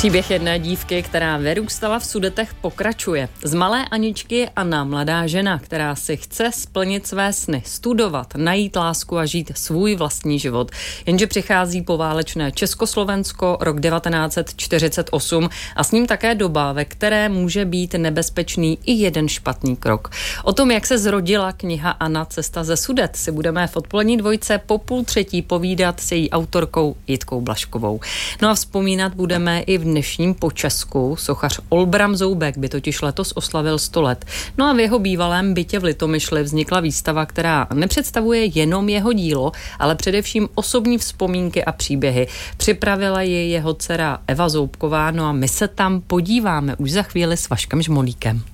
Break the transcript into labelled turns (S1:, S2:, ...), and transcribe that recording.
S1: Příběh jedné dívky, která vyrůstala v Sudetech, pokračuje. Z malé Aničky Anna, mladá žena, která si chce splnit své sny, studovat, najít lásku a žít svůj vlastní život. Jenže přichází poválečné Československo, rok 1948 a s ním také doba, ve které může být nebezpečný i jeden špatný krok. O tom, jak se zrodila kniha Anna, cesta ze Sudet, si budeme v odpolední dvojce po 2:30 povídat s její autorkou Jitkou Blažkovou. No a vzpomínat budeme i v dnešním počesku. Sochař Olbram Zoubek by totiž letos oslavil 100 let. No a v jeho bývalém bytě v Litomyšli vznikla výstava, která nepředstavuje jenom jeho dílo, ale především osobní vzpomínky a příběhy. Připravila ji jeho dcera Eva Zoubková, no a my se tam podíváme už za chvíli s Vaškem Žmolíkem.